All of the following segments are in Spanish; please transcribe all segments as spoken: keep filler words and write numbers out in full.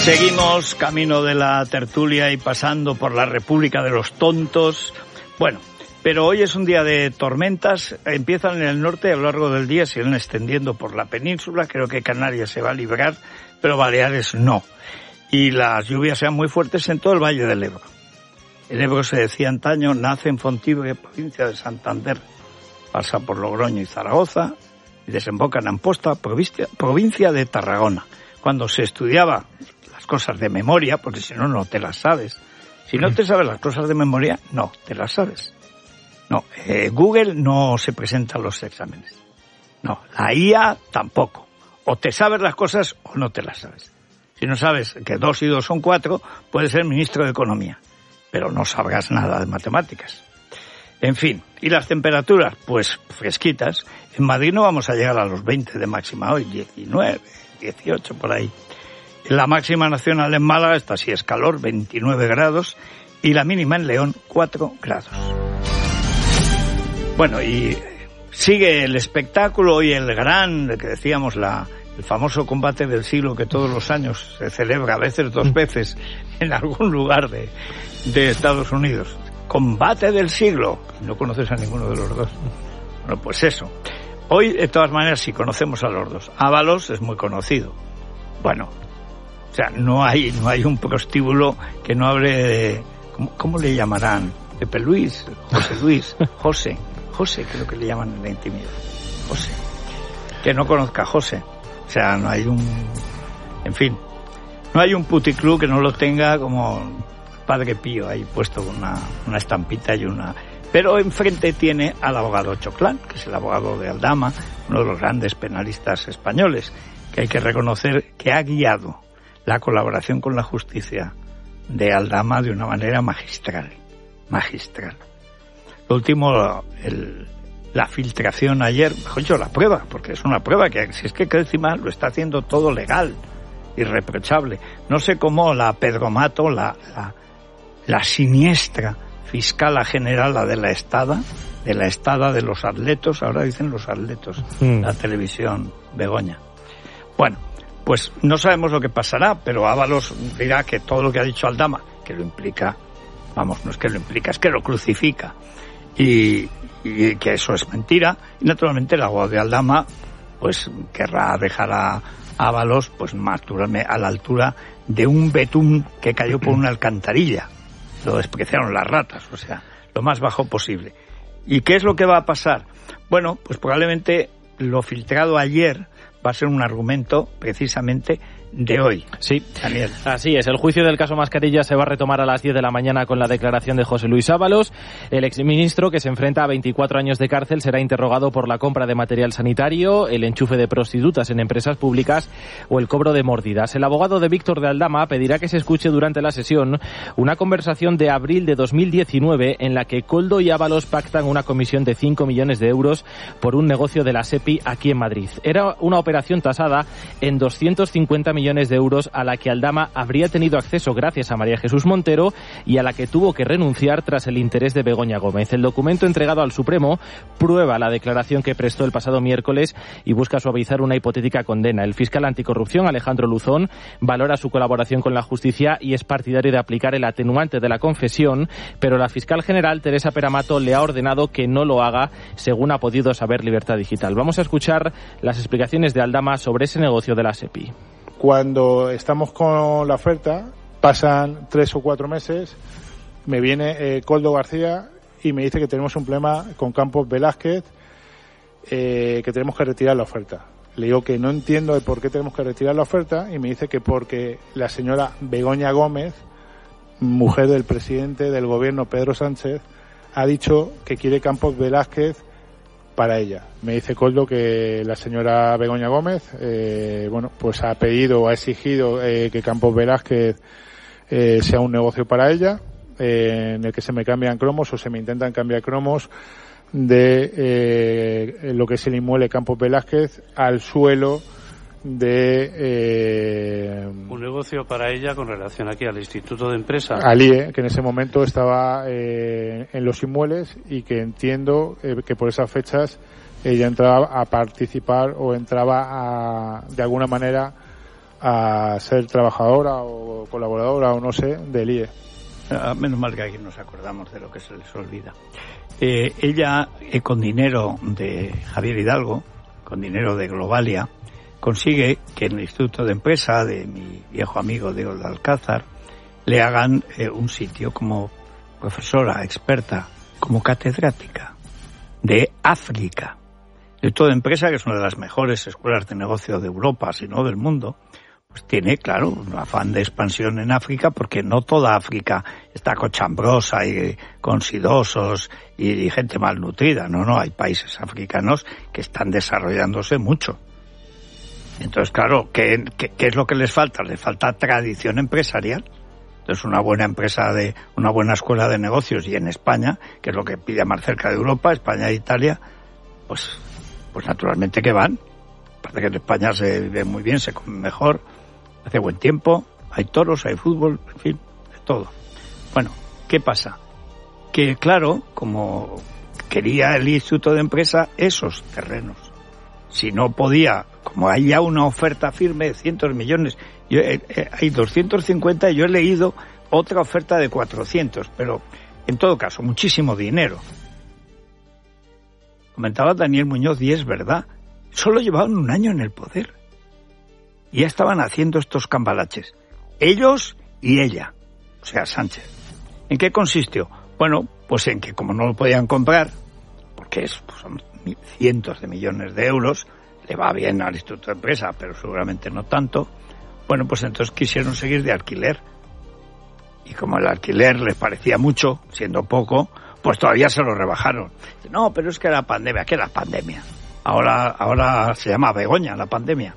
Seguimos camino de la tertulia y pasando por la República de los Tontos. Bueno, pero hoy es un día de tormentas. Empiezan en el norte y a lo largo del día se van extendiendo por la península. Creo que Canarias se va a librar, pero Baleares no. Y las lluvias sean muy fuertes en todo el Valle del Ebro. El Ebro, se decía antaño, nace en Fontibre, provincia de Santander, pasa por Logroño y Zaragoza y desemboca en Amposta, provincia, provincia de Tarragona. Cuando se estudiaba las cosas de memoria, porque si no, no te las sabes. Si no te sabes las cosas de memoria, no te las sabes. No, eh, Google no se presenta a los exámenes. No, la I A tampoco. O te sabes las cosas o no te las sabes. Si no sabes que dos y dos son cuatro, puedes ser ministro de Economía, pero no sabrás nada de matemáticas. En fin, ¿y las temperaturas? Pues fresquitas. En Madrid no vamos a llegar a los veinte de máxima hoy, diecinueve, dieciocho por ahí. La máxima nacional en Málaga, esta sí es calor, veintinueve grados, y la mínima en León, cuatro grados. Bueno, y sigue el espectáculo y el gran, que decíamos, la, el famoso combate del siglo que todos los años se celebra, a veces dos veces, en algún lugar de, de Estados Unidos. Combate del siglo. No conoces a ninguno de los dos. Bueno, pues eso. Hoy, de todas maneras, sí conocemos a los dos. Ábalos es muy conocido. Bueno, o sea, no hay no hay un prostíbulo que no hable de... ¿Cómo, cómo le llamarán? Pepe Luis, José Luis, José. José, creo que le llaman en la intimidad. José. Que no conozca a José. O sea, no hay un... En fin, no hay un puticlub que no lo tenga como Padre Pío ahí puesto con una, una estampita y una... Pero enfrente tiene al abogado Choclán, que es el abogado de Aldama, uno de los grandes penalistas españoles, que hay que reconocer que ha guiado la colaboración con la justicia de Aldama de una manera magistral, magistral. Lo último, el, la filtración ayer, mejor dicho, la prueba, porque es una prueba que si es que encima lo está haciendo todo legal, irreprochable. No sé cómo la Pedro Mato, la, la, la siniestra fiscala general, la de la Estada, de la Estada de los atletos, ahora dicen los atletos, mm. la televisión Begoña. Bueno, pues no sabemos lo que pasará, pero Ábalos dirá que todo lo que ha dicho Aldama, que lo implica, vamos, no es que lo implica, es que lo crucifica, y, y que eso es mentira, y naturalmente el abogado de Aldama, pues querrá dejar a Ábalos, pues más a la altura de un betún que cayó por una alcantarilla. Lo despreciaron las ratas, o sea, lo más bajo posible. ¿Y qué es lo que va a pasar? Bueno, pues probablemente lo filtrado ayer va a ser un argumento precisamente de hoy. Sí, Daniel. Así es. El juicio del caso Mascarilla se va a retomar a las diez de la mañana con la declaración de José Luis Ábalos. El exministro, que se enfrenta a veinticuatro años de cárcel, será interrogado por la compra de material sanitario, el enchufe de prostitutas en empresas públicas o el cobro de mordidas. El abogado de Víctor de Aldama pedirá que se escuche durante la sesión una conversación de abril de dos mil diecinueve en la que Koldo y Ábalos pactan una comisión de cinco millones de euros por un negocio de la SEPI aquí en Madrid. Era una operación tasada en doscientos cincuenta millones de euros a la que Aldama habría tenido acceso gracias a María Jesús Montero y a la que tuvo que renunciar tras el interés de Begoña Gómez. El documento entregado al Supremo prueba la declaración que prestó el pasado miércoles y busca suavizar una hipotética condena. El fiscal anticorrupción, Alejandro Luzón, valora su colaboración con la justicia y es partidario de aplicar el atenuante de la confesión, pero la fiscal general, Teresa Peramato, le ha ordenado que no lo haga, según ha podido saber Libertad Digital. Vamos a escuchar las explicaciones de Aldama sobre ese negocio de la SEPI. Cuando estamos con la oferta, pasan tres o cuatro meses, me viene eh, Koldo García y me dice que tenemos un problema con Campos Velázquez, eh, que tenemos que retirar la oferta. Le digo que no entiendo de por qué tenemos que retirar la oferta y me dice que porque la señora Begoña Gómez, mujer del presidente del gobierno Pedro Sánchez, ha dicho que quiere Campos Velázquez para ella. Me dice Koldo que la señora Begoña Gómez, eh, bueno, pues ha pedido o ha exigido eh, que Campos Velázquez eh, sea un negocio para ella, eh, en el que se me cambian cromos o se me intentan cambiar cromos de eh, lo que es el inmueble Campos Velázquez al suelo de eh, un negocio para ella con relación aquí al Instituto de Empresa. Al I E, que en ese momento estaba eh, en los inmuebles y que entiendo eh, que por esas fechas ella entraba a participar o entraba a, de alguna manera a ser trabajadora o colaboradora o no sé del I E. Ah, menos mal que aquí nos acordamos de lo que se les olvida. Eh, ella, eh, con dinero de Javier Hidalgo, con dinero de Globalia, consigue que en el Instituto de Empresa de mi viejo amigo Diego de Alcázar le hagan eh, un sitio como profesora, experta, como catedrática de África. El Instituto de Empresa, que es una de las mejores escuelas de negocio de Europa, si no del mundo, pues tiene, claro, un afán de expansión en África, porque no toda África está cochambrosa y con sidosos y, y gente malnutrida. No, no, hay países africanos que están desarrollándose mucho. Entonces, claro, ¿qué, qué, qué es lo que les falta? Les falta tradición empresarial. Entonces, una buena empresa, de una buena escuela de negocios, y en España, que es lo que pide más cerca de Europa, España e Italia, pues, pues naturalmente que van. Parece que en España se vive muy bien, se come mejor, hace buen tiempo, hay toros, hay fútbol, en fin, de todo. Bueno, ¿qué pasa? Que, claro, como quería el Instituto de Empresa, esos terrenos. Si no podía, como hay ya una oferta firme de cientos de millones, yo, eh, eh, hay doscientos cincuenta y yo he leído otra oferta de cuatrocientos, pero en todo caso, muchísimo dinero. Comentaba Daniel Muñoz, y es verdad, solo llevaban un año en el poder. Y ya estaban haciendo estos cambalaches. Ellos y ella, o sea, Sánchez. ¿En qué consistió? Bueno, pues en que como no lo podían comprar, porque es, pues son cientos de millones de euros, le va bien al Instituto de Empresa, pero seguramente no tanto, bueno, pues entonces quisieron seguir de alquiler. Y como el alquiler les parecía mucho, siendo poco, pues todavía se lo rebajaron. No, pero es que la pandemia, ¿qué es la pandemia? Ahora, ahora se llama Begoña, la pandemia.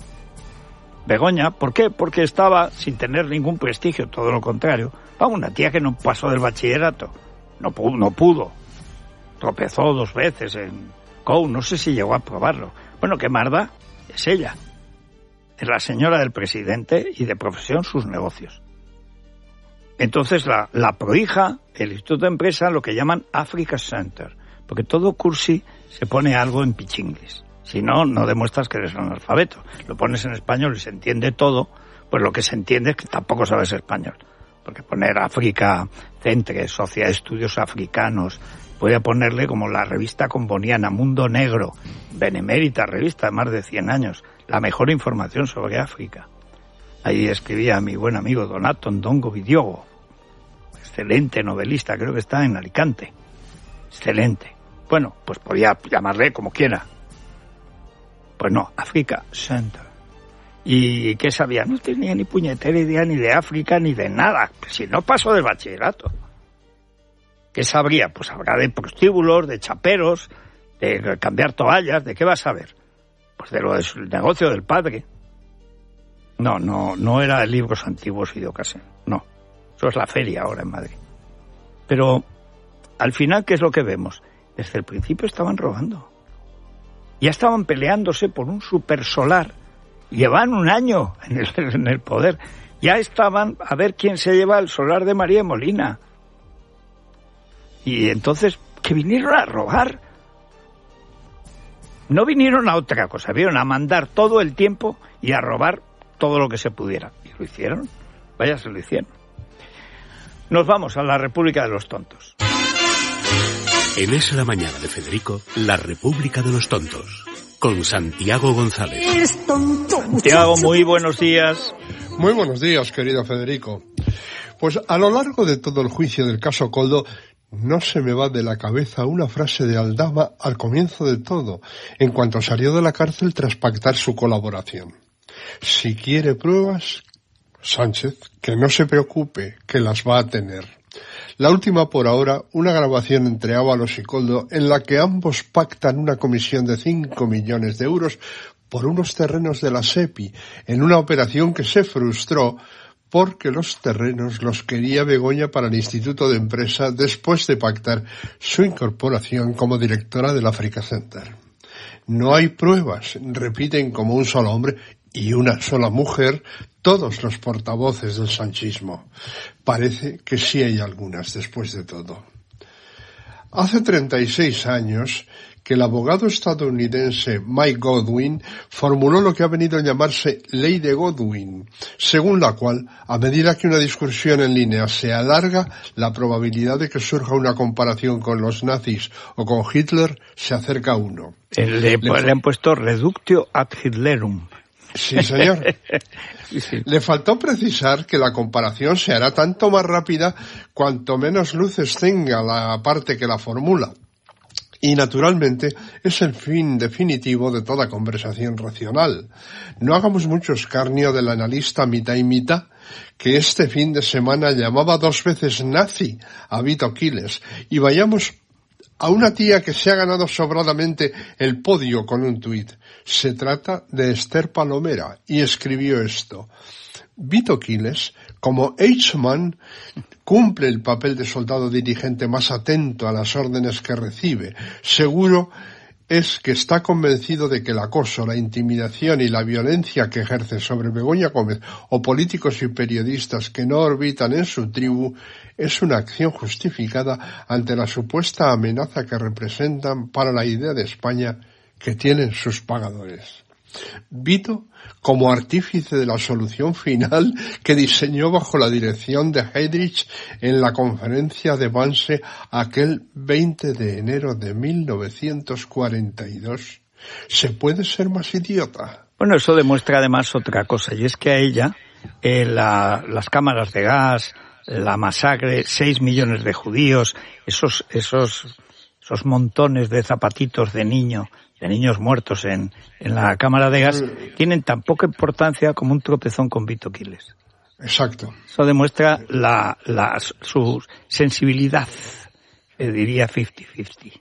Begoña, ¿por qué? Porque estaba sin tener ningún prestigio, todo lo contrario. Vamos, una tía que no pasó del bachillerato, no pudo, no pudo. Tropezó dos veces en C O U, no sé si llegó a probarlo. Bueno, ¿qué más da? Es ella. Es la señora del presidente y de profesión sus negocios. Entonces la, la prohija el Instituto de Empresa, lo que llaman Africa Center, porque todo cursi se pone algo en pichinglis. Si no, no demuestras que eres analfabeto. Lo pones en español y se entiende todo, pues lo que se entiende es que tampoco sabes español. Porque poner África Centre, Sociedad de Estudios Africanos, voy a ponerle como la revista comboniana Mundo Negro, benemérita revista de más de cien años, la mejor información sobre África. Ahí escribía mi buen amigo Donato Ndongo Vidiogo, excelente novelista, creo que está en Alicante. Excelente. Bueno, pues podía llamarle como quiera. Pues no, Africa Center. ¿Y qué sabía? No tenía ni puñetera idea ni de África ni de nada. Si no pasó del bachillerato. ¿Qué sabría? Pues habrá de prostíbulos, de chaperos, de cambiar toallas, ¿de qué va a saber? Pues de lo del negocio del padre. No, no, no era libros antiguos y de ocasión. No. Eso es la feria ahora en Madrid. Pero al final, ¿qué es lo que vemos? Desde el principio estaban robando. Ya estaban peleándose por un supersolar. Llevan un año en el, en el poder. Ya estaban a ver quién se lleva el solar de María Molina. Y entonces, que vinieron a robar. No vinieron a otra cosa, vinieron a mandar todo el tiempo y a robar todo lo que se pudiera. Y lo hicieron. Vaya, se lo hicieron. Nos vamos a la República de los Tontos. En Es la Mañana de Federico, la República de los Tontos, con Santiago González. Santiago, muy buenos días. Muy buenos días, querido Federico. Pues a lo largo de todo el juicio del caso Koldo, no se me va de la cabeza una frase de Aldama al comienzo de todo, en cuanto salió de la cárcel tras pactar su colaboración. Si quiere pruebas, Sánchez, que no se preocupe, que las va a tener. La última por ahora, una grabación entre Ábalos y Koldo en la que ambos pactan una comisión de cinco millones de euros por unos terrenos de la SEPI, en una operación que se frustró porque los terrenos los quería Begoña para el Instituto de Empresa después de pactar su incorporación como directora del Africa Center. No hay pruebas, repiten como un solo hombre y una sola mujer todos los portavoces del sanchismo. Parece que sí hay algunas después de todo. Hace treinta y seis años que el abogado estadounidense Mike Godwin formuló lo que ha venido a llamarse Ley de Godwin, según la cual, a medida que una discusión en línea se alarga, la probabilidad de que surja una comparación con los nazis o con Hitler se acerca a uno. Le, le, le han puesto reductio ad Hitlerum. Sí, señor. Sí, sí. Le faltó precisar que la comparación se hará tanto más rápida cuanto menos luces tenga la parte que la formula. Y, naturalmente, es el fin definitivo de toda conversación racional. No hagamos mucho escarnio del analista mitad y mitad, que este fin de semana llamaba dos veces nazi a Vito Quiles, y vayamos a una tía que se ha ganado sobradamente el podio con un tuit. Se trata de Esther Palomera, y escribió esto. Vito Quiles, como Eichmann, cumple el papel de soldado dirigente más atento a las órdenes que recibe. Seguro es que está convencido de que el acoso, la intimidación y la violencia que ejerce sobre Begoña Gómez o políticos y periodistas que no orbitan en su tribu es una acción justificada ante la supuesta amenaza que representan para la idea de España que tienen sus pagadores. Vito, como artífice de la solución final que diseñó bajo la dirección de Heydrich en la conferencia de Wannsee aquel veinte de enero de mil novecientos cuarenta y dos, ¿se puede ser más idiota? Bueno, eso demuestra además otra cosa, y es que a ella eh, la, las cámaras de gas, la masacre, seis millones de judíos, esos, esos, esos montones de zapatitos de niño, de niños muertos en, en la cámara de gas, tienen tan poca importancia como un tropezón con Vito Quiles. Exacto. Eso demuestra la, la, su sensibilidad, eh, diría cincuenta cincuenta.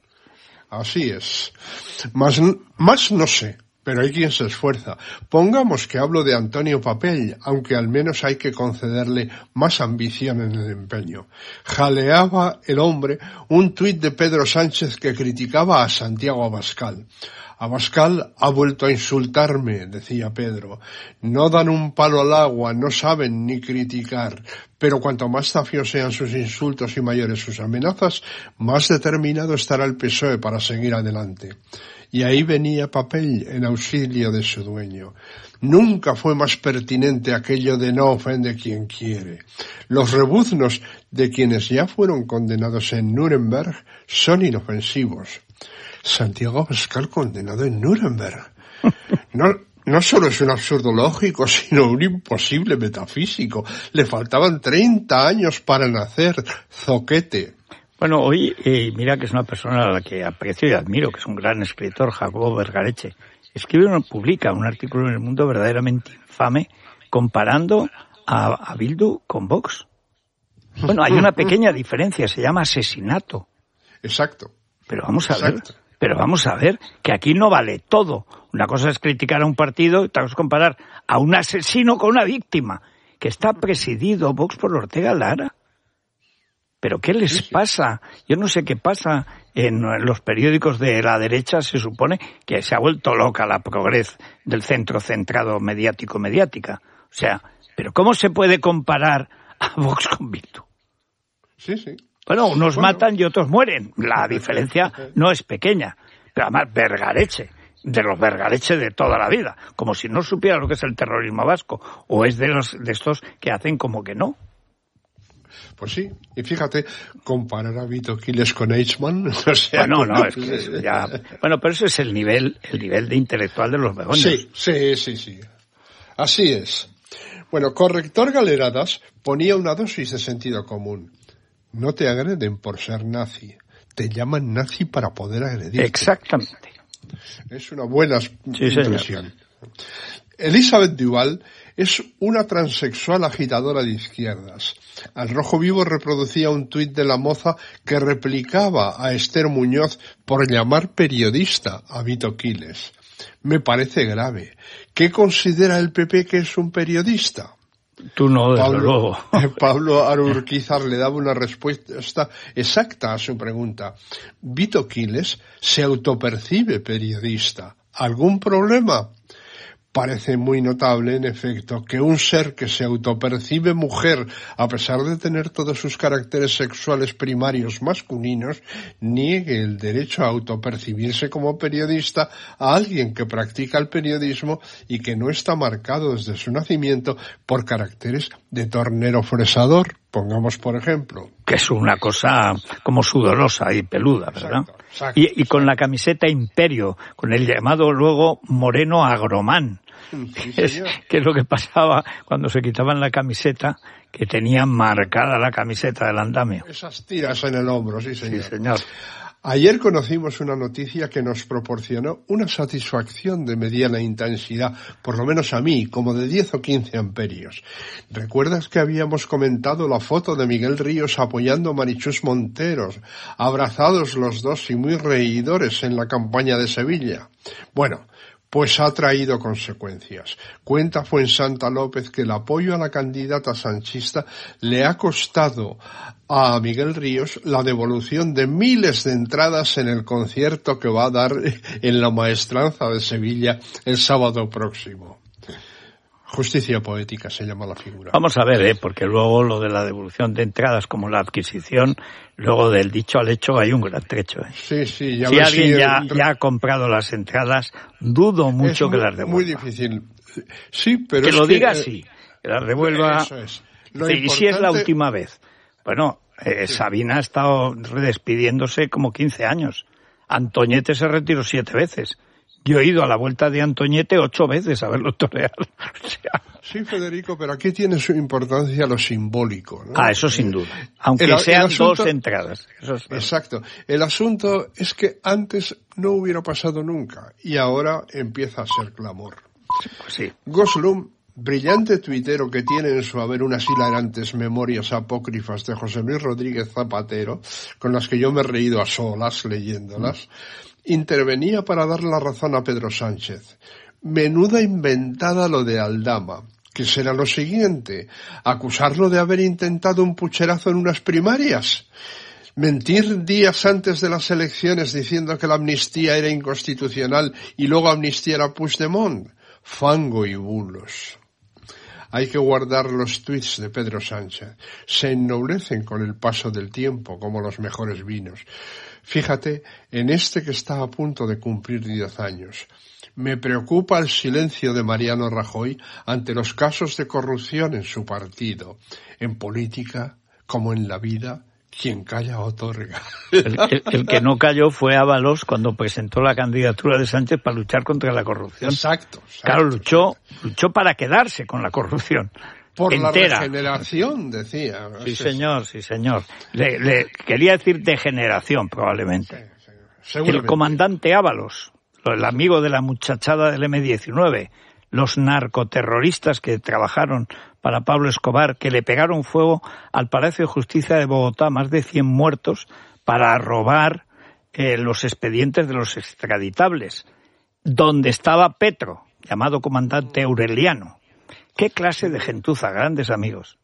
Así es. Más, más no sé, pero hay quien se esfuerza. Pongamos que hablo de Antonio Papell, aunque al menos hay que concederle más ambición en el empeño. Jaleaba el hombre un tuit de Pedro Sánchez que criticaba a Santiago Abascal. Abascal ha vuelto a insultarme, decía Pedro. No dan un palo al agua, no saben ni criticar. Pero cuanto más zafios sean sus insultos y mayores sus amenazas, más determinado estará el P S O E para seguir adelante. Y ahí venía Papell en auxilio de su dueño. Nunca fue más pertinente aquello de no ofende quien quiere. Los rebuznos de quienes ya fueron condenados en Nuremberg son inofensivos. Santiago Abascal condenado en Nuremberg. No, no solo es un absurdo lógico, sino un imposible metafísico. Le faltaban treinta años para nacer, zoquete. Bueno, hoy, eh, mira que es una persona a la que aprecio y admiro, que es un gran escritor, Jacobo Vergareche. Escribe, una, publica un artículo en El Mundo verdaderamente infame comparando a, a Bildu con Vox. Bueno, hay una pequeña diferencia, se llama asesinato. Exacto. Pero vamos a Exacto. ver, pero vamos a ver que aquí no vale todo. Una cosa es criticar a un partido y otra cosa es comparar a un asesino con una víctima, que está presidido Vox por Ortega Lara. ¿Pero qué les pasa? Yo no sé qué pasa en los periódicos de la derecha. Se supone que se ha vuelto loca la progres del centro centrado mediático-mediática. O sea, ¿pero cómo se puede comparar a Vox con Bildu? Sí, sí. Bueno, unos bueno. matan y otros mueren. La diferencia no es pequeña. Pero además, Vergareche, de los Vergareche de toda la vida. Como si no supiera lo que es el terrorismo vasco. O es de los de estos que hacen como que no. Pues sí, y fíjate, comparar a Vito Quiles con Eichmann, o sea, bueno, no, es que es ya, bueno, pero ese es el nivel, el nivel de intelectual de los begoños. Sí, sí, sí, sí. Así es. Bueno, Corrector Galeradas ponía una dosis de sentido común. No te agreden por ser nazi, te llaman nazi para poder agredirte. Exactamente. Es una buena sí, impresión. Elizabeth Duval es una transexual agitadora de izquierdas. Al Rojo Vivo reproducía un tuit de la moza que replicaba a Esther Muñoz por llamar periodista a Vito Quiles. Me parece grave. ¿Qué considera el P P que es un periodista? Tú no, desde Pablo, luego. Pablo Arurquizar le daba una respuesta exacta a su pregunta. Vito Quiles se autopercibe periodista. ¿Algún problema? Parece muy notable, en efecto, que un ser que se autopercibe mujer, a pesar de tener todos sus caracteres sexuales primarios masculinos, niegue el derecho a autopercibirse como periodista a alguien que practica el periodismo y que no está marcado desde su nacimiento por caracteres de tornero fresador, pongamos por ejemplo. Que es una cosa como sudorosa y peluda, ¿verdad? Exacto, exacto, y, y con la camiseta Imperio, con el llamado luego Moreno Agromán. Sí, es, que es lo que pasaba cuando se quitaban la camiseta, que tenían marcada la camiseta del andamio. Esas tiras en el hombro, sí señor. Sí, señor. Ayer conocimos una noticia que nos proporcionó una satisfacción de mediana intensidad, por lo menos a mí, como de diez o quince amperios. ¿Recuerdas que habíamos comentado la foto de Miguel Ríos apoyando a Marichus Monteros, abrazados los dos y muy reidores en la campaña de Sevilla? Bueno, pues ha traído consecuencias. Cuenta Fuensanta López que el apoyo a la candidata sanchista le ha costado a Miguel Ríos la devolución de miles de entradas en el concierto que va a dar en la Maestranza de Sevilla el sábado próximo. Justicia poética se llama la figura. Vamos a ver, ¿eh? Porque luego lo de la devolución de entradas como la adquisición, luego del dicho al hecho hay un gran trecho. ¿eh? Sí, sí. Ya si alguien si ya, el... ya ha comprado las entradas, dudo mucho es que muy, las devuelva. Muy difícil. Sí, pero que es lo que, diga eh, sí, que las devuelva. Eso es. Lo y importante... si es la última vez. Bueno, eh, sí. Sabina ha estado despidiéndose como quince años. Antoñete se retiró siete veces. Yo he ido a la vuelta de Antoñete ocho veces a verlo torear. O sea... Sí, Federico, pero aquí tiene su importancia lo simbólico, ¿no? Ah, eso sin duda. Aunque el, sean el asunto... dos entradas. Eso es... Exacto. El asunto es que antes no hubiera pasado nunca y ahora empieza a ser clamor. Pues sí. Goslum, brillante tuitero que tiene en su haber unas hilarantes memorias apócrifas de José Luis Rodríguez Zapatero, con las que yo me he reído a solas leyéndolas, mm. intervenía para dar la razón a Pedro Sánchez. Menuda inventada lo de Aldama, que será lo siguiente, acusarlo de haber intentado un pucherazo en unas primarias, mentir días antes de las elecciones diciendo que la amnistía era inconstitucional y luego amnistiar a Puigdemont, fango y bulos. Hay que guardar los tuits de Pedro Sánchez, se ennoblecen con el paso del tiempo como los mejores vinos. Fíjate en este que está a punto de cumplir diez años. Me preocupa el silencio de Mariano Rajoy ante los casos de corrupción en su partido. En política, como en la vida, quien calla otorga. El, el, el que no calló fue Ábalos cuando presentó la candidatura de Sánchez para luchar contra la corrupción. Exacto. exacto claro, luchó, luchó para quedarse con la corrupción. Por entera. La regeneración, decía. Sí, señor, sí, señor. Le, le quería decir degeneración, probablemente. Sí, seguramente. El comandante Ábalos, el amigo de la muchachada del eme diecinueve, los narcoterroristas que trabajaron para Pablo Escobar, que le pegaron fuego al Palacio de Justicia de Bogotá, más de cien muertos, para robar eh, los expedientes de los extraditables, donde estaba Petro, llamado comandante Aureliano. ¿Qué clase de gentuza, grandes amigos?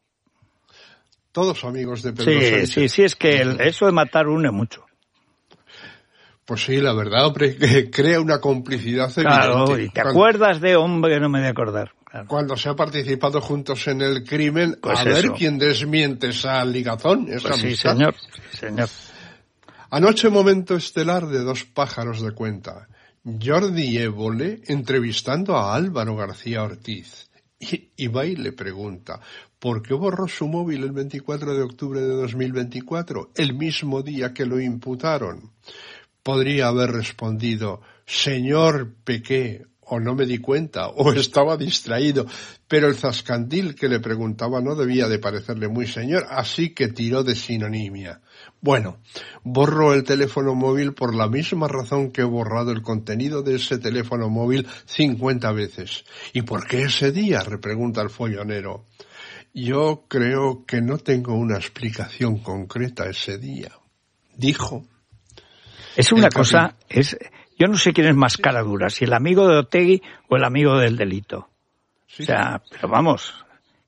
Todos amigos de Pedro Sí, Sánchez. sí, sí, es que el, eso de matar une mucho. Pues sí, la verdad, hombre, que crea una complicidad evidente. Claro, y te cuando, acuerdas de hombre que no me he de acordar. Claro. Cuando se ha participado juntos en el crimen, pues a eso. ver quién desmiente esa ligazón, esa pues amistad. Sí, señor, sí, señor. Anoche momento estelar de dos pájaros de cuenta. Jordi Évole entrevistando a Álvaro García Ortiz. Y Ibai le pregunta, ¿por qué borró su móvil el veinticuatro de octubre de dos mil veinticuatro, el mismo día que lo imputaron? Podría haber respondido, señor, pequé, o no me di cuenta, o estaba distraído, pero el zascandil que le preguntaba no debía de parecerle muy señor, así que tiró de sinonimia. Bueno, borró el teléfono móvil por la misma razón que he borrado el contenido de ese teléfono móvil cincuenta veces. ¿Y por qué ese día?, repregunta el follonero. Yo creo que no tengo una explicación concreta ese día, dijo. Es una cosa, es, yo no sé quién es más cara dura, si el amigo de Otegi o el amigo del delito. Sí, o sea, sí. Pero vamos,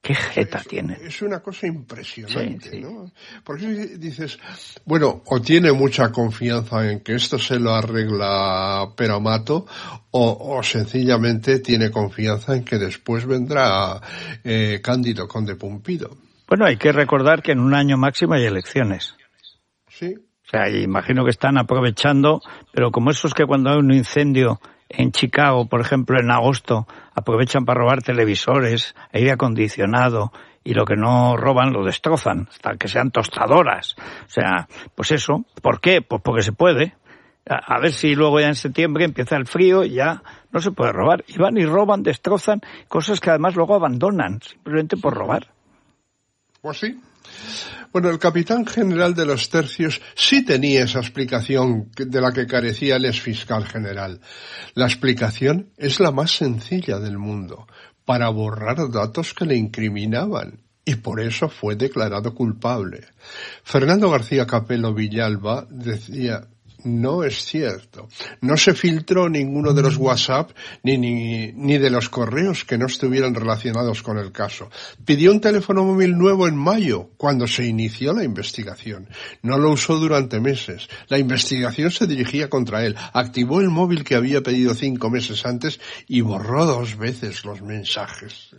Qué jeta es, tiene. Es una cosa impresionante, sí, sí. ¿no? Porque dices, bueno, o tiene mucha confianza en que esto se lo arregla Peramato, o, o sencillamente tiene confianza en que después vendrá eh, Cándido Conde Pumpido. Bueno, hay que recordar que en un año máximo hay elecciones. Sí. O sea, imagino que están aprovechando, pero como esos que cuando hay un incendio en Chicago, por ejemplo, en agosto, aprovechan para robar televisores, aire acondicionado, y lo que no roban lo destrozan, hasta que sean tostadoras. O sea, pues eso. ¿Por qué? Pues porque se puede. A, a ver si luego ya en septiembre empieza el frío y ya no se puede robar. Y van y roban, destrozan, cosas que además luego abandonan, simplemente por robar. Pues sí. Bueno, el capitán general de los tercios sí tenía esa explicación de la que carecía el exfiscal general. La explicación es la más sencilla del mundo, para borrar datos que le incriminaban, y por eso fue declarado culpable. Fernando García Capelo Villalba decía: no es cierto. No se filtró ninguno de los WhatsApp ni, ni, ni de los correos que no estuvieran relacionados con el caso. Pidió un teléfono móvil nuevo en mayo, cuando se inició la investigación. No lo usó durante meses. La investigación se dirigía contra él. Activó el móvil que había pedido cinco meses antes y borró dos veces los mensajes.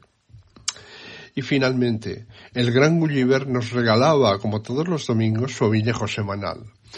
Y finalmente, el gran Gulliver nos regalaba, como todos los domingos, su Avillejo semanal.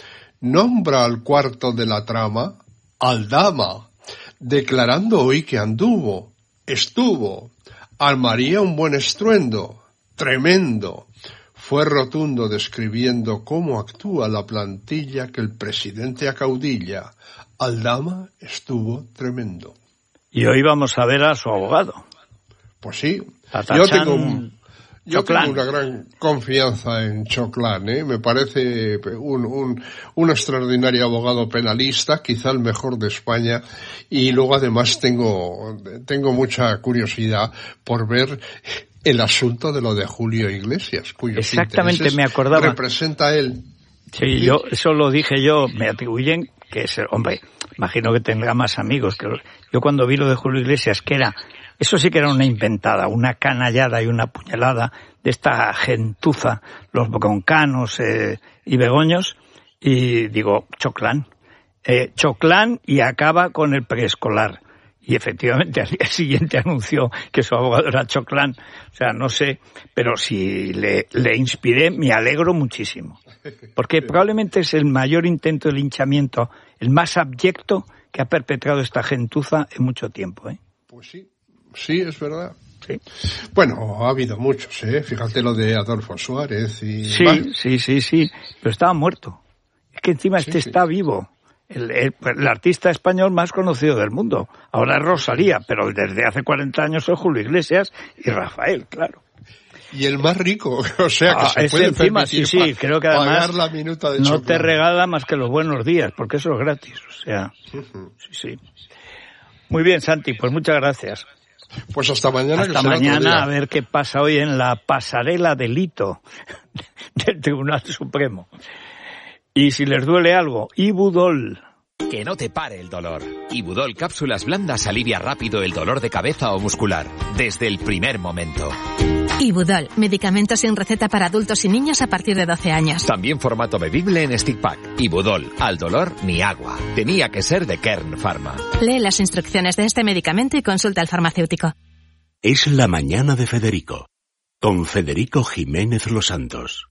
Nombra al cuarto de la trama Aldama, declarando hoy que anduvo, estuvo, armaría un buen estruendo, tremendo. Fue rotundo describiendo cómo actúa la plantilla que el presidente acaudilla. Aldama estuvo tremendo. Y hoy vamos a ver a su abogado. Pues sí, Tatachan yo tengo un... Yo Choclán. tengo una gran confianza en Choclán, ¿eh? Me parece un, un, un extraordinario abogado penalista, quizá el mejor de España, y luego además tengo, tengo mucha curiosidad por ver el asunto de lo de Julio Iglesias, cuyos Exactamente, me acordaba. representa él. Sí, yo, eso lo dije yo, me atribuyen que es, hombre, imagino que tendrá más amigos que los, yo cuando vi lo de Julio Iglesias, que era, eso sí que era una inventada, una canallada y una puñalada de esta gentuza, los broncanos eh, y begoños, y digo, Choclán, eh, Choclán, y acaba con el preescolar. Y efectivamente al día siguiente anunció que su abogado era Choclán. O sea, no sé, pero si le, le inspiré, me alegro muchísimo. Porque probablemente es el mayor intento de linchamiento, el más abyecto que ha perpetrado esta gentuza en mucho tiempo, ¿eh? Pues sí. Sí, es verdad. Sí. Bueno, ha habido muchos, ¿eh? Fíjate lo de Adolfo Suárez y... Sí, bah. sí, sí, sí, pero estaba muerto. Es que encima este sí, está sí. vivo. El, el, el artista español más conocido del mundo. Ahora es Rosalía, pero desde hace cuarenta años es Julio Iglesias y Rafael, claro. Y el más rico, o sea que ah, se puede encima, permitir sí, sí, creo que además pagar la minuta de no Choclán. Te regala más que los buenos días, porque eso es gratis, o sea, uh-huh. sí, sí. Muy bien, Santi, pues muchas gracias. Pues hasta mañana. Hasta que mañana será a ver qué pasa hoy en la pasarela delito del Tribunal Supremo. Y si les duele algo, Ibudol. Que no te pare el dolor. Ibudol cápsulas blandas alivia rápido el dolor de cabeza o muscular, desde el primer momento. Ibudol, medicamento sin receta para adultos y niños a partir de doce años. También formato bebible en stick pack. Ibudol, al dolor ni agua. Tenía que ser de Kern Pharma. Lee las instrucciones de este medicamento y consulta al farmacéutico. Es la mañana de Federico, con Federico Jiménez Los Santos.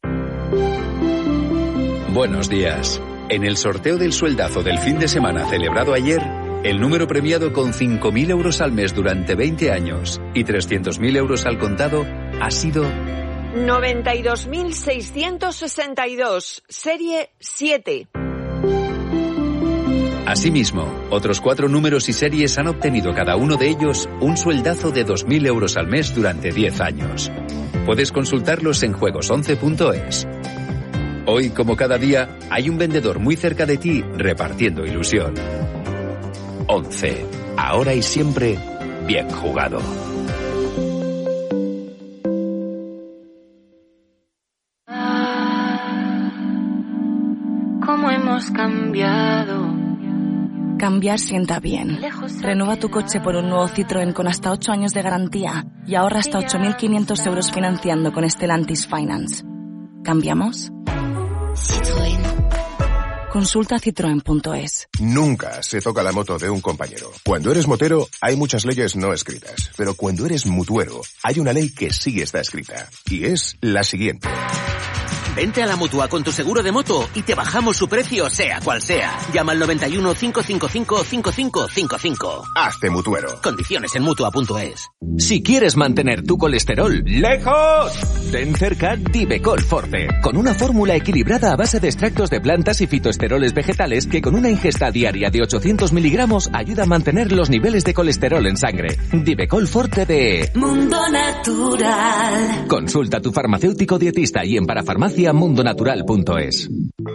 Buenos días. En el sorteo del sueldazo del fin de semana celebrado ayer, el número premiado con cinco mil euros al mes durante veinte años y trescientos mil euros al contado ha sido... noventa y dos mil seiscientos sesenta y dos, serie siete. Asimismo, otros cuatro números y series han obtenido cada uno de ellos un sueldazo de dos mil euros al mes durante diez años. Puedes consultarlos en juegos once punto es. Hoy, como cada día, hay un vendedor muy cerca de ti repartiendo ilusión. once. Ahora y siempre, bien jugado. ¿Cómo hemos cambiado? Cambiar sienta bien. Renueva tu coche por un nuevo Citroën con hasta ocho años de garantía. y ahorra hasta ocho mil quinientos euros financiando con Stellantis Finance. ¿Cambiamos? Citroën. Consulta citroen punto es. Nunca se toca la moto de un compañero. Cuando eres motero, hay muchas leyes no escritas. Pero cuando eres mutuero, hay una ley que sí está escrita. Y es la siguiente. Vente a la Mutua con tu seguro de moto y te bajamos su precio, sea cual sea. Llama al noventa y uno, cincuenta y cinco, cincuenta y cinco cincuenta y cinco. Hazte mutuero. Condiciones en mutua punto es. Si quieres mantener tu colesterol lejos, ten cerca Divecol Forte, con una fórmula equilibrada a base de extractos de plantas y fitoesteroles vegetales que con una ingesta diaria de ochocientos miligramos ayuda a mantener los niveles de colesterol en sangre. Divecol Forte de Mundo Natural. Consulta a tu farmacéutico dietista y en parafarmacia mundo natural punto es.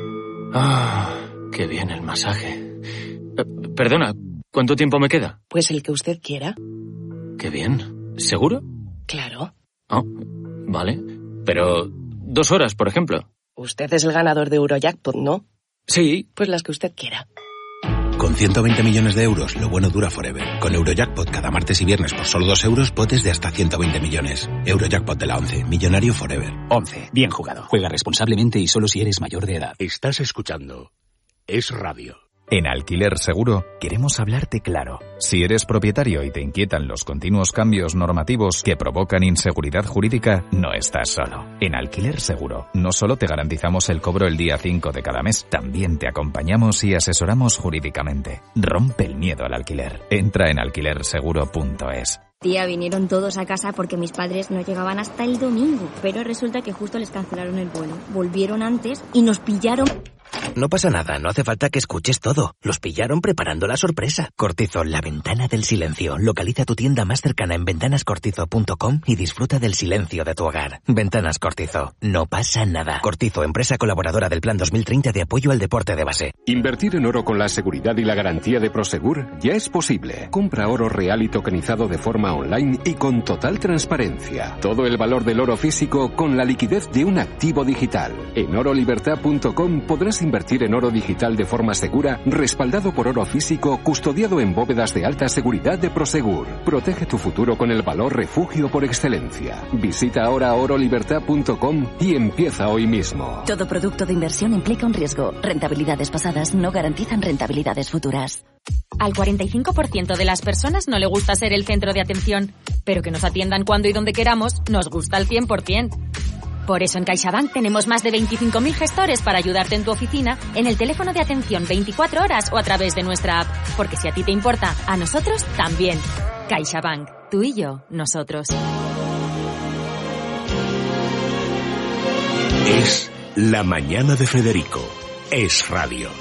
Ah, qué bien el masaje. Eh, perdona, ¿cuánto tiempo me queda? Pues el que usted quiera. Qué bien. ¿Seguro? Claro. Oh, vale. Pero dos horas, por ejemplo. Usted es el ganador de Eurojackpot, ¿no? Sí. Pues las que usted quiera. Con ciento veinte millones de euros, lo bueno dura forever. Con Eurojackpot cada martes y viernes por solo dos euros, potes de hasta ciento veinte millones. Eurojackpot de la once, millonario forever. once. Bien jugado. Juega responsablemente y solo si eres mayor de edad. Estás escuchando Es Radio. En Alquiler Seguro queremos hablarte claro. Si eres propietario y te inquietan los continuos cambios normativos que provocan inseguridad jurídica, no estás solo. En Alquiler Seguro no solo te garantizamos el cobro el día cinco de cada mes, también te acompañamos y asesoramos jurídicamente. Rompe el miedo al alquiler. Entra en alquiler seguro punto es. Tía, vinieron todos a casa porque mis padres no llegaban hasta el domingo, pero resulta que justo les cancelaron el vuelo. Volvieron antes y nos pillaron... No pasa nada, no hace falta que escuches todo. Los pillaron preparando la sorpresa. Cortizo, la ventana del silencio. Localiza tu tienda más cercana en ventanas cortizo punto com y disfruta del silencio de tu hogar. Ventanas Cortizo, no pasa nada. Cortizo, empresa colaboradora del Plan dos mil treinta de apoyo al deporte de base. Invertir en oro con la seguridad y la garantía de Prosegur ya es posible. Compra oro real y tokenizado de forma online y con total transparencia. Todo el valor del oro físico con la liquidez de un activo digital. En oro libertad punto com podrás invertir en oro digital de forma segura, respaldado por oro físico, custodiado en bóvedas de alta seguridad de Prosegur. Protege tu futuro con el valor refugio por excelencia. Visita ahora oro libertad punto com y empieza hoy mismo. Todo producto de inversión implica un riesgo. Rentabilidades pasadas no garantizan rentabilidades futuras. Al cuarenta y cinco por ciento de las personas no le gusta ser el centro de atención, pero que nos atiendan cuando y donde queramos nos gusta al cien por ciento. Por eso en CaixaBank tenemos más de veinticinco mil gestores para ayudarte en tu oficina, en el teléfono de atención veinticuatro horas o a través de nuestra app. Porque si a ti te importa, a nosotros también. CaixaBank, tú y yo, nosotros. Es La Mañana de Federico. Es Radio.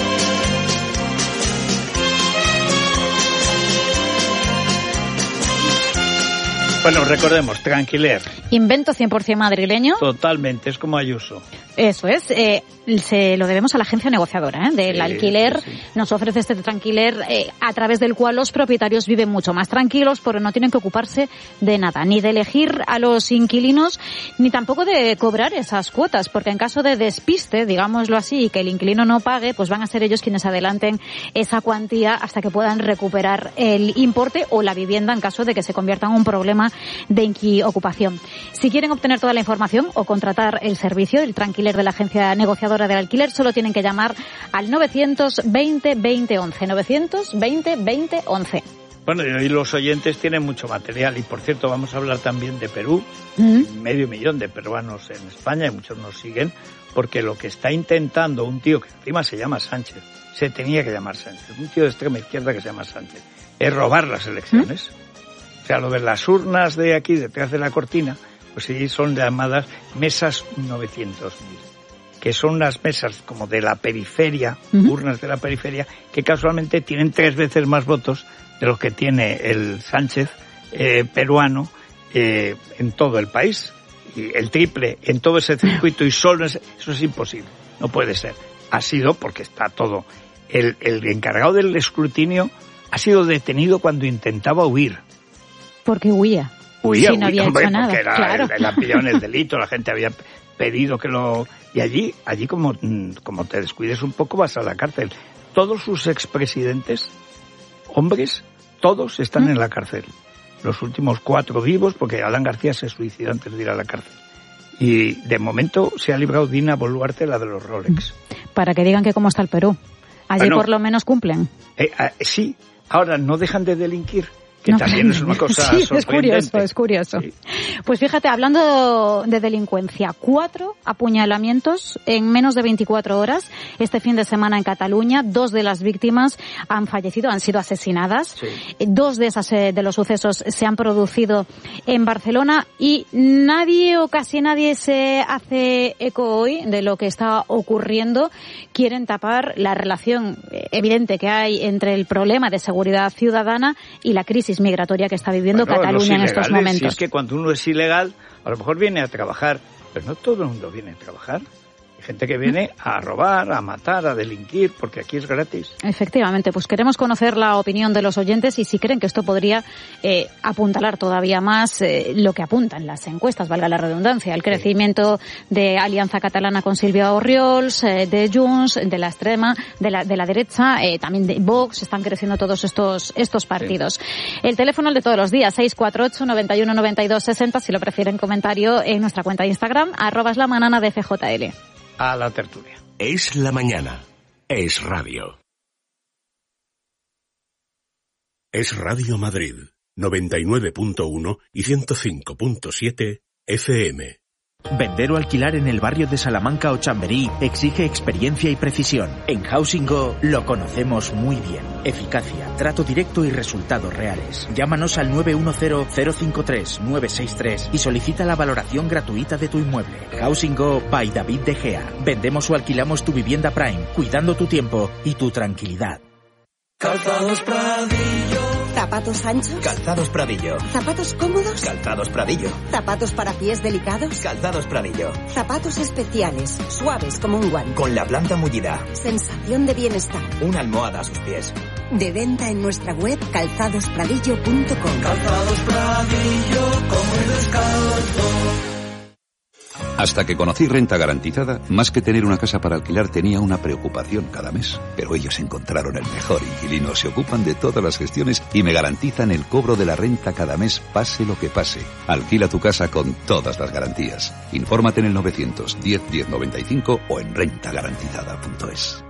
Bueno, recordemos, Tranquiler. Invento cien por ciento madrileño. Totalmente, es como Ayuso. Eso es, eh, se lo debemos a la agencia negociadora ¿eh? del sí, alquiler. Sí, sí. Nos ofrece este Tranquiler eh, a través del cual los propietarios viven mucho más tranquilos porque no tienen que ocuparse de nada, ni de elegir a los inquilinos, ni tampoco de cobrar esas cuotas, porque en caso de despiste, digámoslo así, y que el inquilino no pague, pues van a ser ellos quienes adelanten esa cuantía hasta que puedan recuperar el importe o la vivienda en caso de que se convierta en un problema de inquiocupación. Si quieren obtener toda la información o contratar el servicio del Tranquiler de la agencia negociadora del alquiler, solo tienen que llamar al novecientos veinte veinte once, novecientos veinte veinte once. Bueno, y hoy los oyentes tienen mucho material y, por cierto, vamos a hablar también de Perú. ¿Mm? Medio millón de peruanos en España y muchos nos siguen porque lo que está intentando un tío que encima se llama Sánchez, se tenía que llamar Sánchez, un tío de extrema izquierda que se llama Sánchez, es robar las elecciones. ¿Mm? O sea, lo de las urnas de aquí detrás de la cortina, pues sí, son llamadas mesas novecientos mil, que son unas mesas como de la periferia, uh-huh. urnas de la periferia, que casualmente tienen tres veces más votos de los que tiene el Sánchez eh, peruano eh, en todo el país. Y el triple en todo ese circuito y solo es, eso es imposible, no puede ser. Ha sido porque está todo. El, el encargado del escrutinio ha sido detenido cuando intentaba huir. Porque huía. Huía, si no había hombre, hecho nada. Porque era, claro. él, él ha pillado en el delito, la gente había pedido que lo... Y allí, allí como, como te descuides un poco vas a la cárcel. Todos sus expresidentes, hombres, todos están ¿Mm? en la cárcel. los últimos cuatro vivos, porque Alan García se suicidó antes de ir a la cárcel. Y de momento se ha librado Dina Boluarte, la de los Rolex. Para que digan que cómo está el Perú. Allí bueno, por lo menos cumplen. Eh, eh, sí, ahora no dejan de delinquir. Que no, también es una cosa sí, sorprendente. es curioso, es curioso. Sí. Pues fíjate, hablando de delincuencia, cuatro apuñalamientos en menos de veinticuatro horas este fin de semana en Cataluña. Dos de las víctimas han fallecido, han sido asesinadas. Sí. Dos de esas de los sucesos se han producido en Barcelona y nadie o casi nadie se hace eco hoy de lo que está ocurriendo. Quieren tapar la relación evidente que hay entre el problema de seguridad ciudadana y la crisis migratoria que está viviendo bueno, Cataluña en estos momentos. Si es que cuando uno es ilegal, a lo mejor viene a trabajar, pero no todo el mundo viene a trabajar. Hay gente que viene a robar, a matar, a delinquir, porque aquí es gratis. Efectivamente, pues queremos conocer la opinión de los oyentes y si creen que esto podría eh, apuntalar todavía más eh, lo que apuntan las encuestas, valga la redundancia, el crecimiento de Alianza Catalana con Silvia Orriols, eh, de Junts, de la extrema, de la, de la derecha, eh, también de Vox, están creciendo todos estos estos partidos. Sí. El teléfono el de todos los días, seis cuatro ocho, noventa y uno, noventa y dos, sesenta, si lo prefieren comentario en nuestra cuenta de Instagram, arroba es la manana de F J L. A la tertulia. Es la mañana. Es radio. Es Radio Madrid, noventa y nueve punto uno y ciento cinco punto siete F M. Vender o alquilar en el barrio de Salamanca o Chamberí exige experiencia y precisión. En Housing Go lo conocemos muy bien. Eficacia, trato directo y resultados reales. Llámanos al nueve uno cero, cero cinco tres, nueve seis tres y solicita la valoración gratuita de tu inmueble. Housing Go by David De Gea. Vendemos o alquilamos tu vivienda Prime, cuidando tu tiempo y tu tranquilidad. Calzados Pradillo. ¿Zapatos anchos? Calzados Pradillo. ¿Zapatos cómodos? Calzados Pradillo. ¿Zapatos para pies delicados? Calzados Pradillo. Zapatos especiales, suaves como un guante. Con la planta mullida. Sensación de bienestar. Una almohada a sus pies. De venta en nuestra web calzados pradillo punto com. Calzados Pradillo, como el descalzo. Hasta que conocí Renta Garantizada, más que tener una casa para alquilar tenía una preocupación cada mes. Pero ellos encontraron el mejor inquilino, se ocupan de todas las gestiones y me garantizan el cobro de la renta cada mes, pase lo que pase. Alquila tu casa con todas las garantías. Infórmate en el novecientos diez, diez noventa y cinco o en renta garantizada punto es.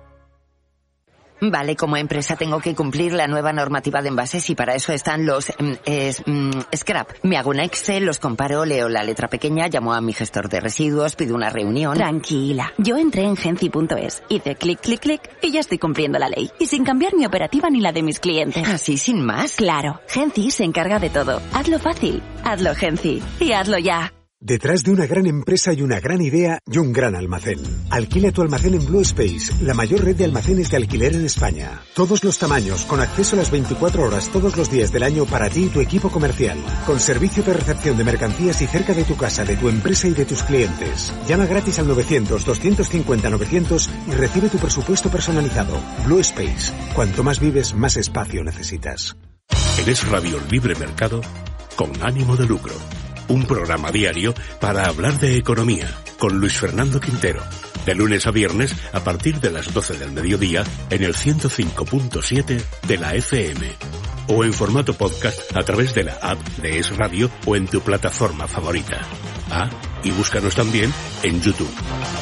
Vale, como empresa tengo que cumplir la nueva normativa de envases y para eso están los mm, es, mm, scrap. Me hago un Excel, los comparo, leo la letra pequeña, llamo a mi gestor de residuos, pido una reunión. Tranquila, yo entré en Genci punto es, hice clic, clic, clic y ya estoy cumpliendo la ley. Y sin cambiar mi operativa ni la de mis clientes. ¿Así sin más? Claro, Genci se encarga de todo. Hazlo fácil, hazlo Genci y hazlo ya. Detrás de una gran empresa hay una gran idea y un gran almacén. Alquila tu almacén en Blue Space, la mayor red de almacenes de alquiler en España. Todos los tamaños, con acceso a las veinticuatro horas todos los días del año para ti y tu equipo comercial. Con servicio de recepción de mercancías y cerca de tu casa, de tu empresa y de tus clientes. Llama gratis al novecientos, doscientos cincuenta, novecientos y recibe tu presupuesto personalizado. Blue Space. Cuanto más vives, más espacio necesitas. En Es Radio Libre Mercado, con ánimo de lucro. Un programa diario para hablar de economía, con Luis Fernando Quintero, de lunes a viernes a partir de las doce del mediodía en el ciento cinco punto siete de la F M, o en formato podcast a través de la app de Es Radio o en tu plataforma favorita. Ah, y búscanos también en YouTube.